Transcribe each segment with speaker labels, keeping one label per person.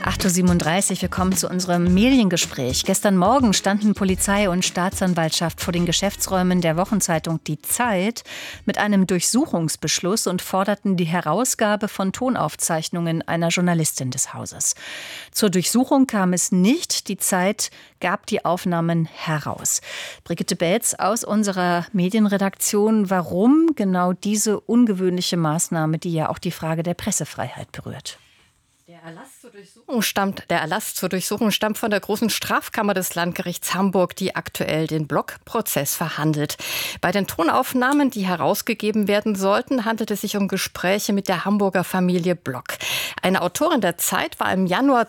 Speaker 1: 8.37 Uhr, wir kommen zu unserem Mediengespräch. Gestern Morgen standen Polizei und Staatsanwaltschaft vor den Geschäftsräumen der Wochenzeitung Die Zeit mit einem Durchsuchungsbeschluss und forderten die Herausgabe von Tonaufzeichnungen einer Journalistin des Hauses. Zur Durchsuchung kam es nicht. Die Zeit gab die Aufnahmen heraus. Brigitte Belz aus unserer Medienredaktion. Warum genau diese ungewöhnliche Maßnahme, die ja auch die Frage der Pressefreiheit berührt?
Speaker 2: Der Erlass zur Durchsuchung stammt von der Großen Strafkammer des Landgerichts Hamburg, die aktuell den Block-Prozess verhandelt. Bei den Tonaufnahmen, die herausgegeben werden sollten, handelt es sich um Gespräche mit der Hamburger Familie Block. Eine Autorin der Zeit war im Januar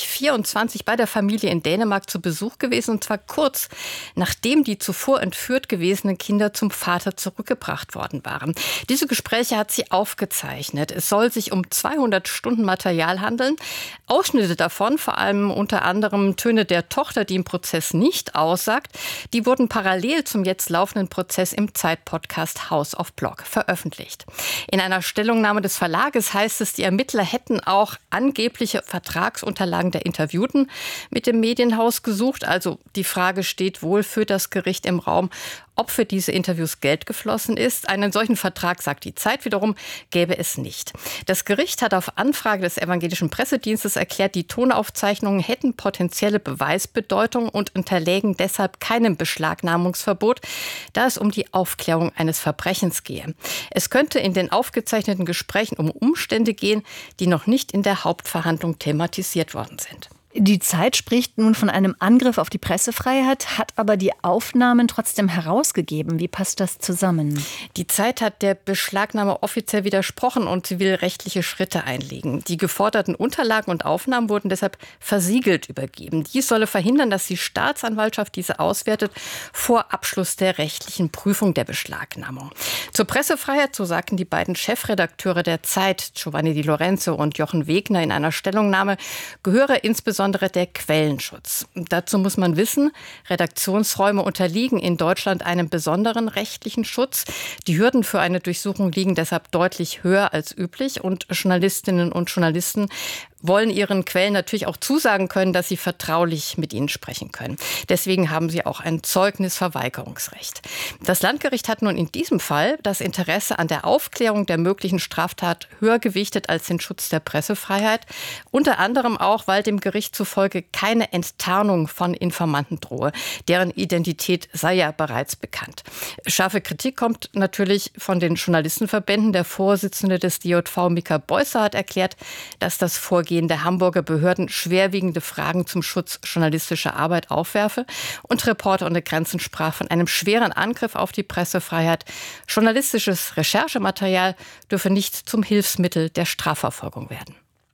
Speaker 2: 2024 bei der Familie in Dänemark zu Besuch gewesen, und zwar kurz nachdem die zuvor entführt gewesenen Kinder zum Vater zurückgebracht worden waren. Diese Gespräche hat sie aufgezeichnet. Es soll sich um 200 Stunden Material handeln. Ausschnitte davon, vor allem unter anderem Töne der Tochter, die im Prozess nicht aussagt, die wurden parallel zum jetzt laufenden Prozess im Zeit-Podcast House of Block veröffentlicht. In einer Stellungnahme des Verlages heißt es, die Ermittler hätten auch angebliche Vertragsunterlagen der Interviewten mit dem Medienhaus gesucht. Also die Frage steht wohl für das Gericht im Raum, ob für diese Interviews Geld geflossen ist. Einen solchen Vertrag, sagt die Zeit wiederum, gäbe es nicht. Das Gericht hat auf Anfrage des Evangelischen Pressedienstes erklärt, die Tonaufzeichnungen hätten potenzielle Beweisbedeutung und unterlägen deshalb keinem Beschlagnahmungsverbot, da es um die Aufklärung eines Verbrechens gehe. Es könnte in den aufgezeichneten Gesprächen um Umstände gehen, die noch nicht in der Hauptverhandlung thematisiert worden sind.
Speaker 1: Die Zeit spricht nun von einem Angriff auf die Pressefreiheit, hat aber die Aufnahmen trotzdem herausgegeben. Wie passt das zusammen?
Speaker 2: Die Zeit hat der Beschlagnahme offiziell widersprochen und sie will rechtliche Schritte einlegen. Die geforderten Unterlagen und Aufnahmen wurden deshalb versiegelt übergeben. Dies solle verhindern, dass die Staatsanwaltschaft diese auswertet vor Abschluss der rechtlichen Prüfung der Beschlagnahmung. Zur Pressefreiheit, so sagten die beiden Chefredakteure der Zeit, Giovanni Di Lorenzo und Jochen Wegner, in einer Stellungnahme, gehöre insbesondere der Quellenschutz. Dazu muss man wissen, Redaktionsräume unterliegen in Deutschland einem besonderen rechtlichen Schutz. Die Hürden für eine Durchsuchung liegen deshalb deutlich höher als üblich und Journalistinnen und Journalisten wollen ihren Quellen natürlich auch zusagen können, dass sie vertraulich mit ihnen sprechen können. Deswegen haben sie auch ein Zeugnisverweigerungsrecht. Das Landgericht hat nun in diesem Fall das Interesse an der Aufklärung der möglichen Straftat höher gewichtet als den Schutz der Pressefreiheit. Unter anderem auch, weil dem Gericht zufolge keine Enttarnung von Informanten drohe. Deren Identität sei ja bereits bekannt. Scharfe Kritik kommt natürlich von den Journalistenverbänden. Der Vorsitzende des DJV, Mika Beusser, hat erklärt, dass das Vorgehen der Hamburger Behörden schwerwiegende Fragen zum Schutz journalistischer Arbeit aufwerfe. Und Reporter ohne Grenzen sprach von einem schweren Angriff auf die Pressefreiheit. Journalistisches Recherchematerial dürfe nicht zum Hilfsmittel der Strafverfolgung werden.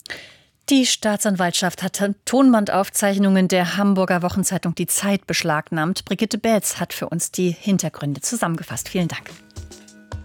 Speaker 1: Die Staatsanwaltschaft hat Tonbandaufzeichnungen der Hamburger Wochenzeitung Die Zeit beschlagnahmt. Brigitte Belz hat für uns die Hintergründe zusammengefasst. Vielen Dank.